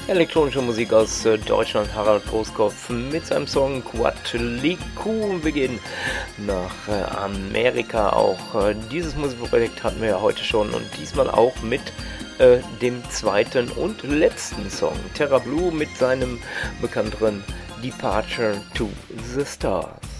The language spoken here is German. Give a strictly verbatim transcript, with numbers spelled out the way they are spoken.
Elektronische Musik aus äh, Deutschland, Harald Großkopf mit seinem Song Quatschliku. Wir gehen nach äh, Amerika. Auch äh, dieses Musikprojekt hatten wir ja heute schon und diesmal auch mit äh, dem zweiten und letzten Song. Terra Blue mit seinem bekannteren Departure to the Stars.